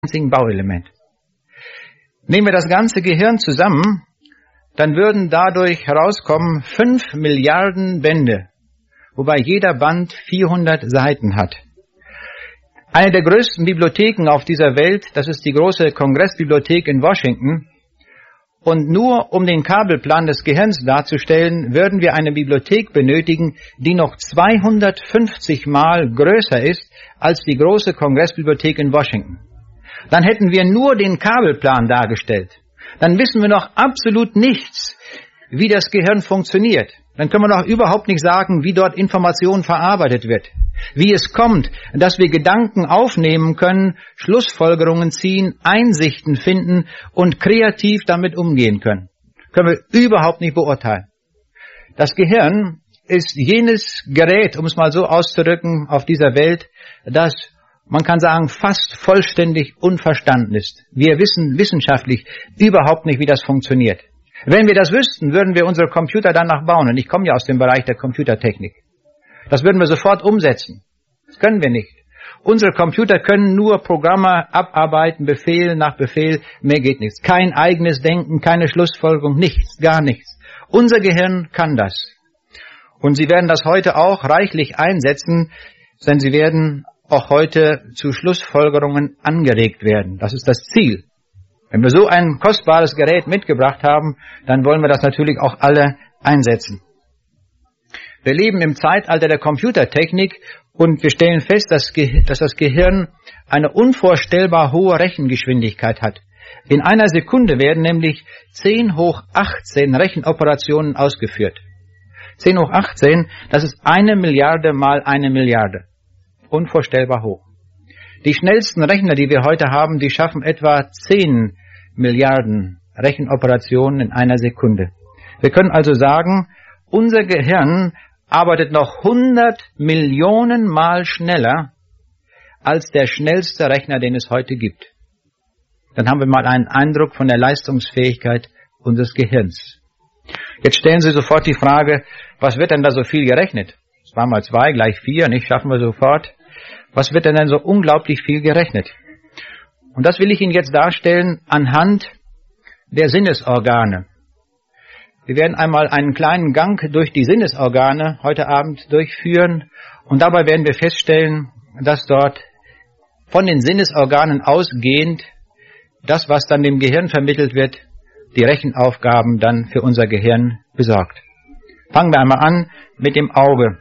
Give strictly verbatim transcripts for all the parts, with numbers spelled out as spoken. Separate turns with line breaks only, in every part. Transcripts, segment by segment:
einzigen Bauelement. Nehmen wir das ganze Gehirn zusammen, dann würden dadurch herauskommen fünf Milliarden Bände, wobei jeder Band vierhundert Seiten hat. Eine der größten Bibliotheken auf dieser Welt, das ist die große Kongressbibliothek in Washington. Und nur um den Kabelplan des Gehirns darzustellen, würden wir eine Bibliothek benötigen, die noch zweihundertfünfzig Mal größer ist als die große Kongressbibliothek in Washington. Dann hätten wir nur den Kabelplan dargestellt. Dann wissen wir noch absolut nichts, wie das Gehirn funktioniert. Dann können wir noch überhaupt nicht sagen, wie dort Information verarbeitet wird. Wie es kommt, dass wir Gedanken aufnehmen können, Schlussfolgerungen ziehen, Einsichten finden und kreativ damit umgehen können. Können wir überhaupt nicht beurteilen. Das Gehirn ist jenes Gerät, um es mal so auszudrücken, auf dieser Welt, das, man kann sagen, fast vollständig unverstanden ist. Wir wissen wissenschaftlich überhaupt nicht, wie das funktioniert. Wenn wir das wüssten, würden wir unsere Computer danach bauen. Und ich komme ja aus dem Bereich der Computertechnik. Das würden wir sofort umsetzen. Das können wir nicht. Unsere Computer können nur Programme abarbeiten, Befehl nach Befehl, mehr geht nichts. Kein eigenes Denken, keine Schlussfolgerung, nichts, gar nichts. Unser Gehirn kann das. Und Sie werden das heute auch reichlich einsetzen, denn Sie werden auch heute zu Schlussfolgerungen angeregt werden. Das ist das Ziel. Wenn wir so ein kostbares Gerät mitgebracht haben, dann wollen wir das natürlich auch alle einsetzen. Wir leben im Zeitalter der Computertechnik und wir stellen fest, dass, dass das Gehirn eine unvorstellbar hohe Rechengeschwindigkeit hat. In einer Sekunde werden nämlich zehn hoch achtzehn Rechenoperationen ausgeführt. zehn hoch achtzehn, das ist eine Milliarde mal eine Milliarde. Unvorstellbar hoch. Die schnellsten Rechner, die wir heute haben, die schaffen etwa zehn Milliarden Rechenoperationen in einer Sekunde. Wir können also sagen, unser Gehirn arbeitet noch hundert Millionen Mal schneller als der schnellste Rechner, den es heute gibt. Dann haben wir mal einen Eindruck von der Leistungsfähigkeit unseres Gehirns. Jetzt stellen Sie sofort die Frage, was wird denn da so viel gerechnet? zwei mal zwei gleich vier, nicht? Schaffen wir sofort. Was wird denn denn so unglaublich viel gerechnet? Und das will ich Ihnen jetzt darstellen anhand der Sinnesorgane. Wir werden einmal einen kleinen Gang durch die Sinnesorgane heute Abend durchführen und dabei werden wir feststellen, dass dort von den Sinnesorganen ausgehend das, was dann dem Gehirn vermittelt wird, die Rechenaufgaben dann für unser Gehirn besorgt. Fangen wir einmal an mit dem Auge.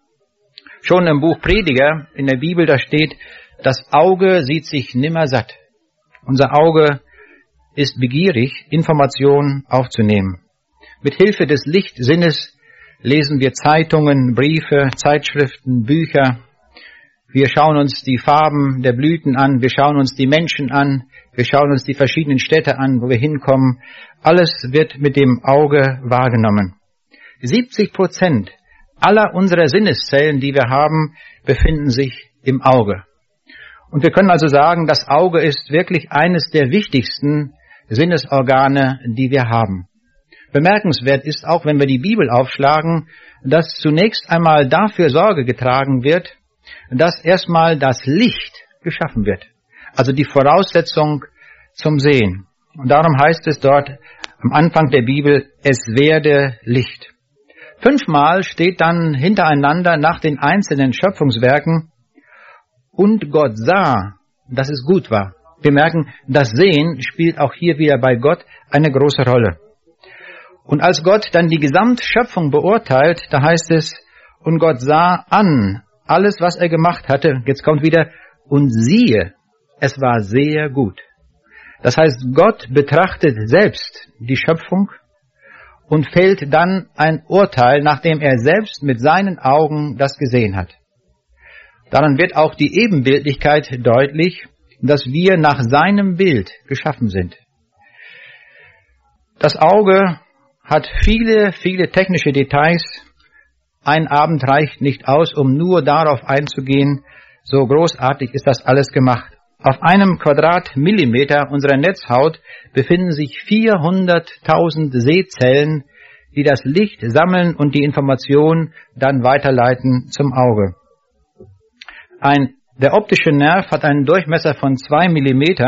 Schon im Buch Prediger in der Bibel, da steht, das Auge sieht sich nimmer satt. Unser Auge ist begierig, Informationen aufzunehmen. Mit Hilfe des Lichtsinnes lesen wir Zeitungen, Briefe, Zeitschriften, Bücher. Wir schauen uns die Farben der Blüten an, wir schauen uns die Menschen an, wir schauen uns die verschiedenen Städte an, wo wir hinkommen. Alles wird mit dem Auge wahrgenommen. siebzig Prozent aller unserer Sinneszellen, die wir haben, befinden sich im Auge. Und wir können also sagen, das Auge ist wirklich eines der wichtigsten Sinnesorgane, die wir haben. Bemerkenswert ist auch, wenn wir die Bibel aufschlagen, dass zunächst einmal dafür Sorge getragen wird, dass erstmal das Licht geschaffen wird. Also die Voraussetzung zum Sehen. Und darum heißt es dort am Anfang der Bibel, es werde Licht. Fünfmal steht dann hintereinander nach den einzelnen Schöpfungswerken, und Gott sah, dass es gut war. Wir merken, das Sehen spielt auch hier wieder bei Gott eine große Rolle. Und als Gott dann die Gesamtschöpfung beurteilt, da heißt es, und Gott sah an alles, was er gemacht hatte. Jetzt kommt wieder, und siehe, es war sehr gut. Das heißt, Gott betrachtet selbst die Schöpfung und fällt dann ein Urteil, nachdem er selbst mit seinen Augen das gesehen hat. Daran wird auch die Ebenbildlichkeit deutlich, dass wir nach seinem Bild geschaffen sind. Das Auge hat viele, viele technische Details. Ein Abend reicht nicht aus, um nur darauf einzugehen. So großartig ist das alles gemacht. Auf einem Quadratmillimeter unserer Netzhaut befinden sich vierhunderttausend Sehzellen, die das Licht sammeln und die Information dann weiterleiten zum Auge. Ein, der optische Nerv hat einen Durchmesser von zwei Millimeter.